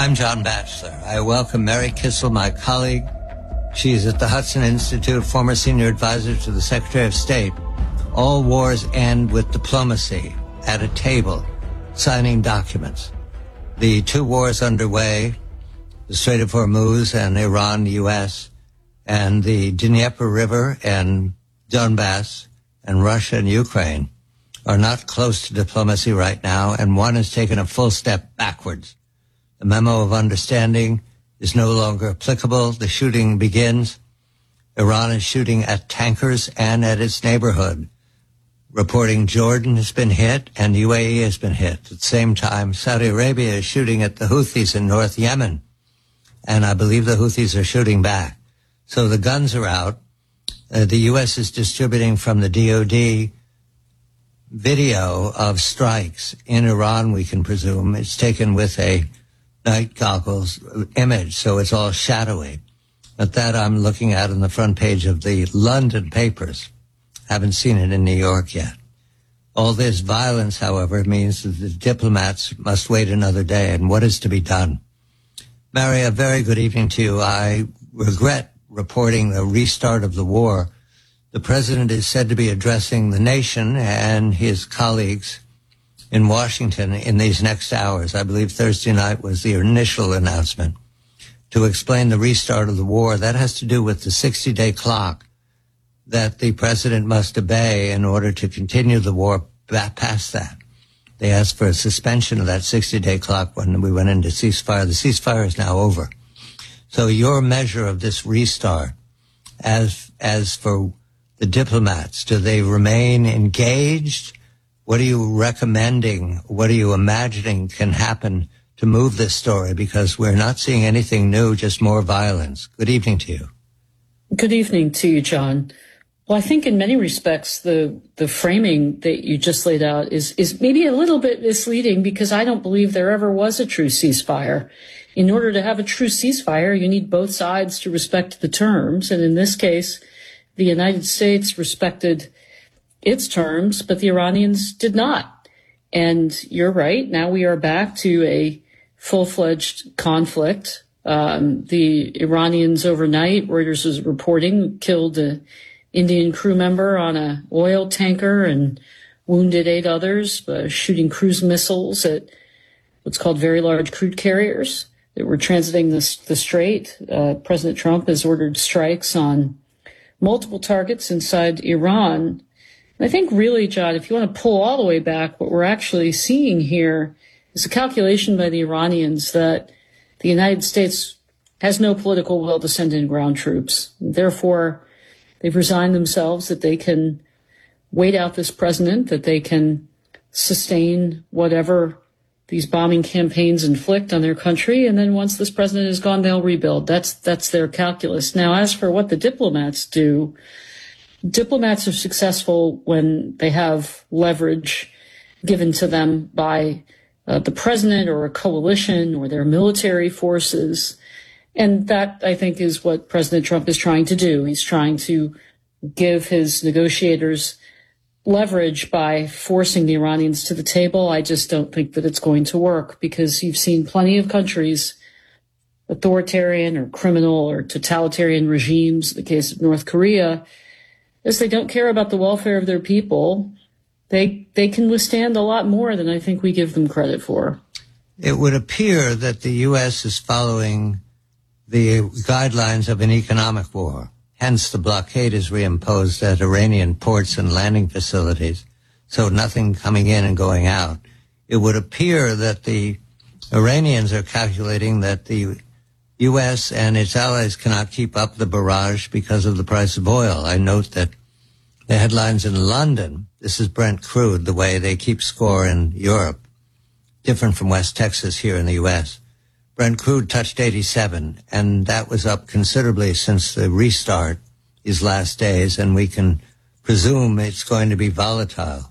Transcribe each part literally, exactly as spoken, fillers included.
I'm John Batchelor. I welcome Mary Kissel, my colleague. She's at the Hudson Institute, former senior advisor to the Secretary of State. All wars end with diplomacy at a table, signing documents. The two wars underway, the Strait of Hormuz and Iran, U S, and the Dnieper River and Donbass and Russia and Ukraine are not close to diplomacy right now, and one has taken a full step backwards. The memo of understanding is no longer applicable. The shooting begins. Iran is shooting at tankers and at its neighborhood. Reporting Jordan has been hit and U A E has been hit. At the same time, Saudi Arabia is shooting at the Houthis in North Yemen, and I believe the Houthis are shooting back. So the guns are out. Uh, the U S is distributing from the D O D video of strikes in Iran, we can presume. It's taken with a night goggles image, so it's all shadowy. But that I'm looking at on the front page of the London papers. Haven't seen it in New York yet. All this violence, however, means that the diplomats must wait another day. And what is to be done? Mary, a very good evening to you. I regret reporting the restart of the war. The president is said to be addressing the nation and his colleagues in Washington in these next hours. I believe Thursday night was the initial announcement to explain the restart of the war. That has to do with the sixty-day clock that the president must obey in order to continue the war past that. They asked for a suspension of that sixty-day clock when we went into ceasefire. The ceasefire is now over. So your measure of this restart, as as for the diplomats, do they remain engaged? What are you recommending? What are you imagining can happen to move this story? Because we're not seeing anything new, just more violence. Good evening to you. Good evening to you, John. Well, I think in many respects, the, the framing that you just laid out is, is maybe a little bit misleading, because I don't believe there ever was a true ceasefire. In order to have a true ceasefire, you need both sides to respect the terms. And in this case, the United States respected its terms, but the Iranians did not. And you're right. Now we are back to a full-fledged conflict. Um, the Iranians overnight, Reuters is reporting, killed a Indian crew member on a oil tanker and wounded eight others, uh, shooting cruise missiles at what's called very large crude carriers that were transiting the, the strait. Uh, President Trump has ordered strikes on multiple targets inside Iran. And I think really, John, if you want to pull all the way back, what we're actually seeing here is a calculation by the Iranians that the United States has no political will to send in ground troops. Therefore, they've resigned themselves that they can wait out this president, that they can sustain whatever these bombing campaigns inflict on their country. And then once this president is gone, they'll rebuild. That's, that's their calculus. Now, as for what the diplomats do, diplomats are successful when they have leverage given to them by uh, the president or a coalition or their military forces. And that, I think, is what President Trump is trying to do. He's trying to give his negotiators leverage by forcing the Iranians to the table. I just don't think that it's going to work, because you've seen plenty of countries, authoritarian or criminal or totalitarian regimes, in the case of North Korea, as they don't care about the welfare of their people, they they can withstand a lot more than I think we give them credit for. It would appear that the U S is following the guidelines of an economic war. Hence, the blockade is reimposed at Iranian ports and landing facilities, so nothing coming in and going out. It would appear that the Iranians are calculating that the U S and its allies cannot keep up the barrage because of the price of oil. I note that the headlines in London, this is Brent Crude, the way they keep score in Europe, different from West Texas here in the U S. Brent Crude touched eighty-seven, and that was up considerably since the restart these last days, and we can presume it's going to be volatile.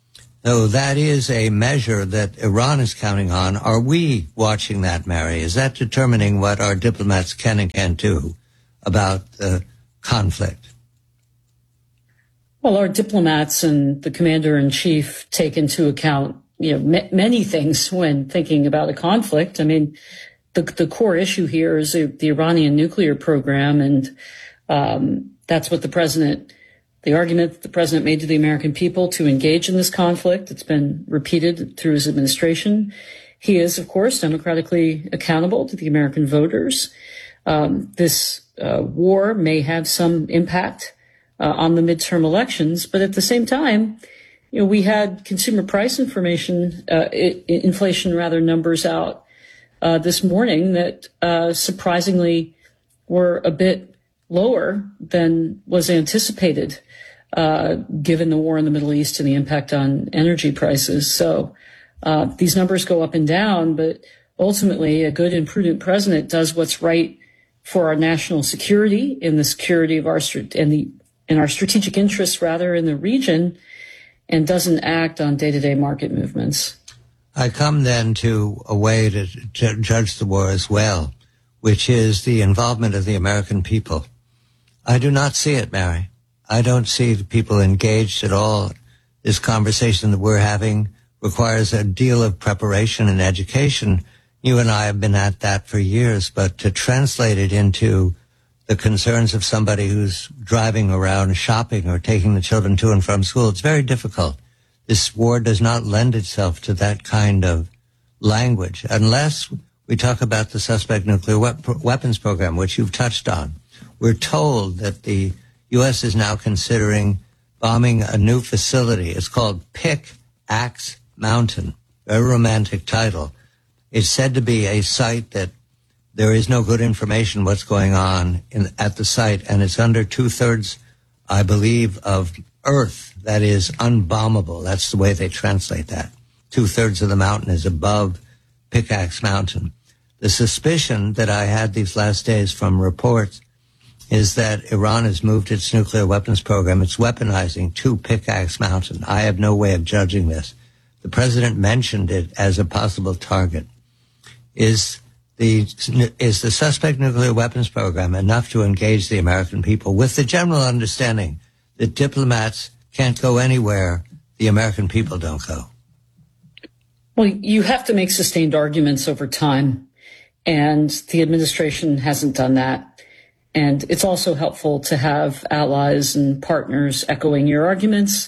So that is a measure that Iran is counting on. Are we watching that, Mary? Is that determining what our diplomats can and can't do about the conflict? Well, our diplomats and the commander-in-chief take into account, you know, m- many things when thinking about a conflict. I mean, the, the core issue here is the, the Iranian nuclear program. And um, that's what the president, the argument that the president made to the American people to engage in this conflict. It's been repeated through his administration. He is, of course, democratically accountable to the American voters. Um, this uh, war may have some impact uh, on the midterm elections, but at the same time, you know, we had consumer price information, uh, I- inflation rather numbers out uh, this morning that uh, surprisingly were a bit lower than was anticipated, uh, given the war in the Middle East and the impact on energy prices. So uh, these numbers go up and down, but ultimately a good and prudent president does what's right for our national security and the security of our and the and our strategic interests rather in the region, and doesn't act on day-to-day market movements. I come then to a way to ju- judge the war as well, which is the involvement of the American people. I do not see it, Mary. I don't see the people engaged at all. This conversation that we're having requires a deal of preparation and education. You and I have been at that for years, but to translate it into the concerns of somebody who's driving around shopping or taking the children to and from school, it's very difficult. This war does not lend itself to that kind of language unless we talk about the suspect nuclear wep- weapons program, which you've touched on. We're told that the U S is now considering bombing a new facility. It's called Pickaxe Mountain, very romantic title. It's said to be a site that there is no good information what's going on in, at the site, and it's under two-thirds, I believe, of Earth that is unbombable. That's the way they translate that. Two-thirds of the mountain is above Pickaxe Mountain. The suspicion that I had these last days from reports is that Iran has moved its nuclear weapons program. It's weaponizing to Pickaxe Mountain. I have no way of judging this. The president mentioned it as a possible target. Is the is the suspect nuclear weapons program enough to engage the American people with the general understanding that diplomats can't go anywhere the American people don't go? Well, you have to make sustained arguments over time, and the administration hasn't done that. And it's also helpful to have allies and partners echoing your arguments,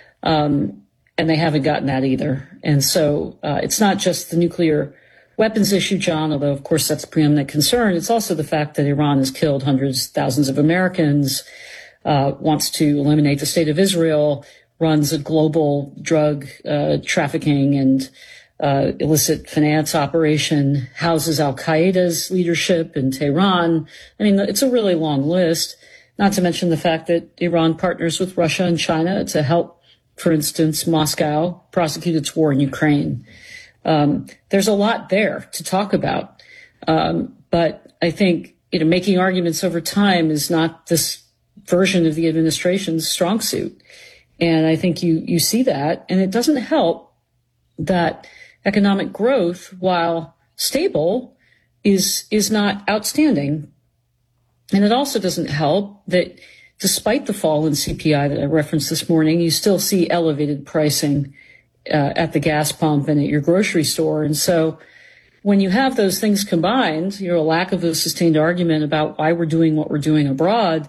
um, and they haven't gotten that either. And so uh, it's not just the nuclear weapons issue, John, although, of course, that's a preeminent concern. It's also the fact that Iran has killed hundreds, thousands of Americans, uh, wants to eliminate the state of Israel, runs a global drug uh, trafficking and uh, illicit finance operation, houses al-Qaeda's leadership in Tehran. I mean, it's a really long list, not to mention the fact that Iran partners with Russia and China to help, for instance, Moscow prosecute its war in Ukraine. Um, there's a lot there to talk about. Um, but I think, you know, making arguments over time is not this version of the administration's strong suit. And I think you, you see that. And it doesn't help that economic growth, while stable, is, is not outstanding. And it also doesn't help that despite the fall in C P I that I referenced this morning, you still see elevated pricing Uh, at the gas pump and at your grocery store. And so when you have those things combined, you know, a lack of a sustained argument about why we're doing what we're doing abroad,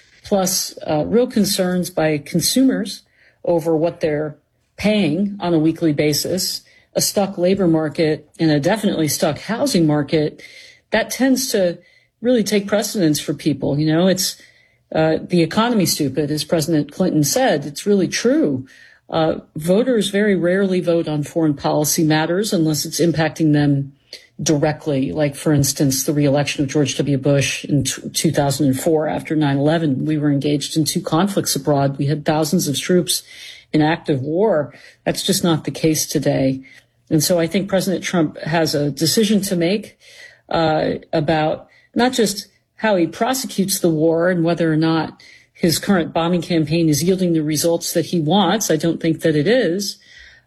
plus uh, real concerns by consumers over what they're paying on a weekly basis, a stuck labor market and a definitely stuck housing market, that tends to really take precedence for people. You know, it's uh, the economy stupid, as President Clinton said. It's really true. Uh, voters very rarely vote on foreign policy matters unless it's impacting them directly. Like, for instance, the reelection of George W. Bush in t- two thousand four after nine eleven. We were engaged in two conflicts abroad. We had thousands of troops in active war. That's just not the case today. And so I think President Trump has a decision to make uh, about not just how he prosecutes the war and whether or not his current bombing campaign is yielding the results that he wants. I don't think that it is.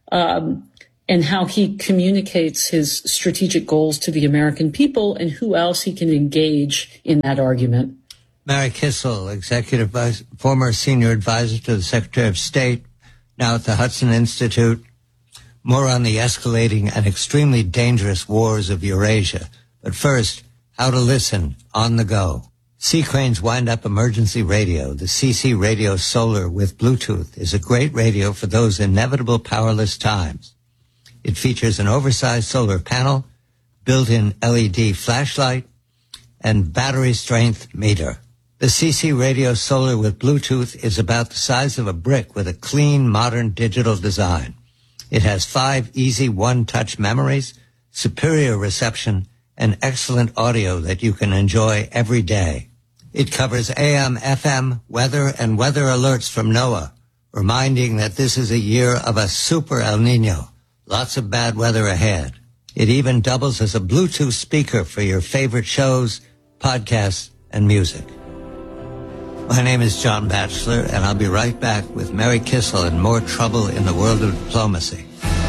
Um, and how he communicates his strategic goals to the American people and who else he can engage in that argument. Mary Kissel, executive vice, former senior advisor to the Secretary of State, now at the Hudson Institute. More on the escalating and extremely dangerous wars of Eurasia. But first, how to listen on the go. C. Crane's Wind-Up Emergency Radio, the C C Radio Solar with Bluetooth, is a great radio for those inevitable powerless times. It features an oversized solar panel, built-in L E D flashlight, and battery strength meter. The C C Radio Solar with Bluetooth is about the size of a brick with a clean, modern digital design. It has five easy one-touch memories, superior reception, and excellent audio that you can enjoy every day. It covers A M, F M, weather, and weather alerts from NOAA, reminding that this is a year of a super El Nino. Lots of bad weather ahead. It even doubles as a Bluetooth speaker for your favorite shows, podcasts, and music. My name is John Batchelor, and I'll be right back with Mary Kissel and more trouble in the world of diplomacy.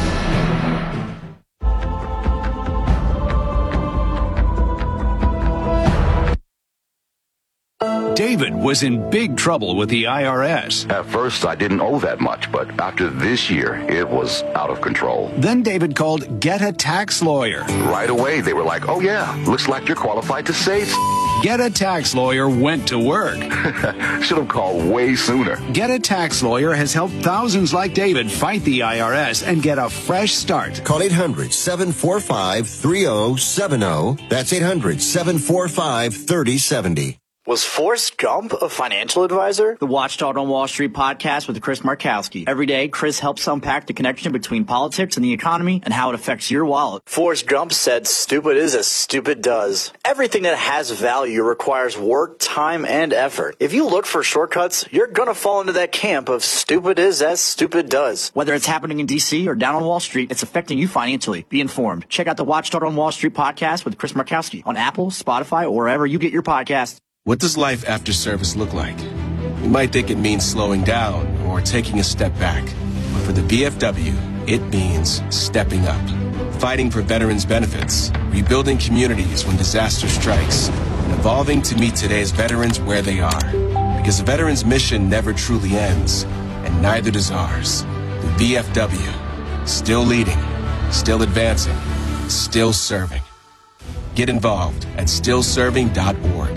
David was in big trouble with the I R S. At first, I didn't owe that much, but after this year, it was out of control. Then David called Get a Tax Lawyer. Right away, they were like, oh yeah, looks like you're qualified to save. Get a Tax Lawyer went to work. Should have called way sooner. Get a Tax Lawyer has helped thousands like David fight the I R S and get a fresh start. Call eight hundred, seven four five, three oh seven oh. That's eight hundred, seven four five, three oh seven oh. Was Forrest Gump a financial advisor? The Watchdog on Wall Street podcast with Chris Markowski. Every day, Chris helps unpack the connection between politics and the economy and how it affects your wallet. Forrest Gump said, stupid is as stupid does. Everything that has value requires work, time, and effort. If you look for shortcuts, you're going to fall into that camp of stupid is as stupid does. Whether it's happening in D C or down on Wall Street, it's affecting you financially. Be informed. Check out the Watchdog on Wall Street podcast with Chris Markowski on Apple, Spotify, or wherever you get your podcasts. What does life after service look like? You might think it means slowing down or taking a step back. But for the B F W, it means stepping up. Fighting for veterans' benefits, rebuilding communities when disaster strikes, and evolving to meet today's veterans where they are. Because a veteran's mission never truly ends, and neither does ours. The B F W, still leading, still advancing, still serving. Get involved at still serving dot org.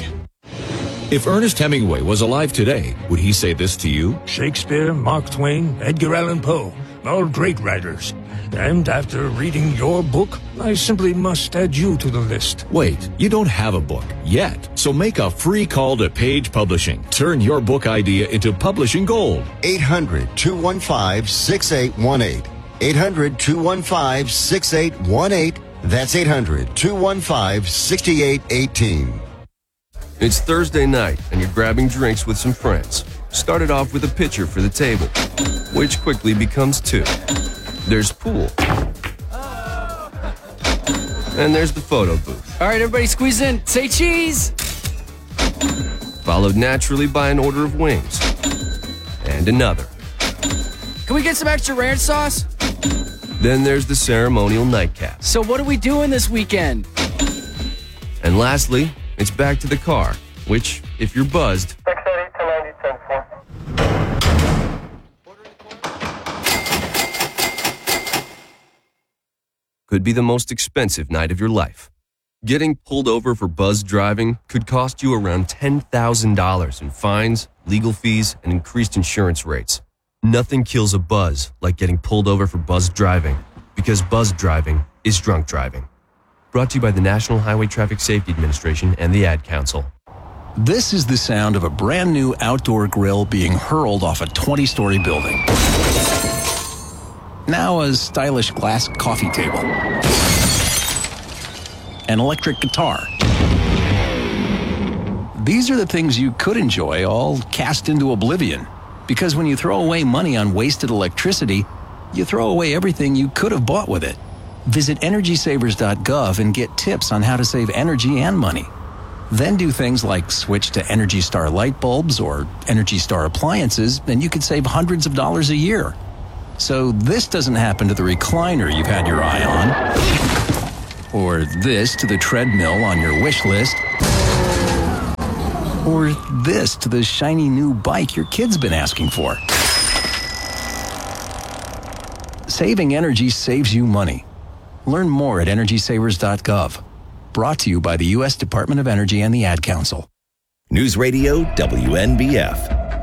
If Ernest Hemingway was alive today, would he say this to you? Shakespeare, Mark Twain, Edgar Allan Poe, all great writers. And after reading your book, I simply must add you to the list. Wait, you don't have a book yet. So make a free call to Page Publishing. Turn your book idea into publishing gold. eight hundred, two one five, six eight one eight. eight hundred, two one five, six eight one eight. That's eight hundred, two one five, six eight one eight. It's Thursday night, and you're grabbing drinks with some friends. Started off with a pitcher for the table, which quickly becomes two. There's pool. And there's the photo booth. All right, everybody squeeze in. Say cheese! Followed naturally by an order of wings. And another. Can we get some extra ranch sauce? Then there's the ceremonial nightcap. So what are we doing this weekend? And lastly, it's back to the car, which, if you're buzzed, could be the most expensive night of your life. Getting pulled over for buzzed driving could cost you around ten thousand dollars in fines, legal fees, and increased insurance rates. Nothing kills a buzz like getting pulled over for buzzed driving, because buzzed driving is drunk driving. Brought to you by the National Highway Traffic Safety Administration and the Ad Council. This is the sound of a brand new outdoor grill being hurled off a twenty-story building. Now a stylish glass coffee table. An electric guitar. These are the things you could enjoy, all cast into oblivion. Because when you throw away money on wasted electricity, you throw away everything you could have bought with it. Visit energy savers dot gov and get tips on how to save energy and money. Then do things like switch to Energy Star light bulbs or Energy Star appliances, and you could save hundreds of dollars a year. So this doesn't happen to the recliner you've had your eye on, or this to the treadmill on your wish list, or this to the shiny new bike your kid's been asking for. Saving energy saves you money. Learn more at energy savers dot gov. Brought to you by the U S Department of Energy and the Ad Council. News Radio W N B F.